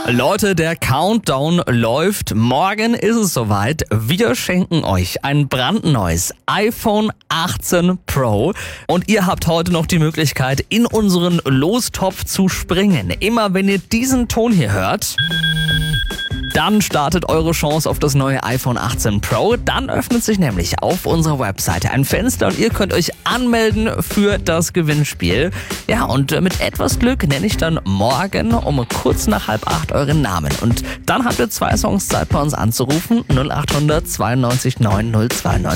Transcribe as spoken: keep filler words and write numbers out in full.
Leute, der Countdown läuft. Morgen ist es soweit. Wir schenken euch ein brandneues iPhone achtzehn Pro. Und ihr habt heute noch die Möglichkeit, in unseren Lostopf zu springen. Immer wenn ihr diesen Ton hier hört, dann startet eure Chance auf das neue iPhone achtzehn Pro. Dann öffnet sich nämlich auf unserer Webseite ein Fenster und ihr könnt euch anmelden für das Gewinnspiel. Ja, und mit etwas Glück nenne ich dann morgen um kurz nach halb acht euren Namen. Und dann habt ihr zwei Songs Zeit, bei uns anzurufen. null acht hundert zweiundneunzig neun null zwei neun.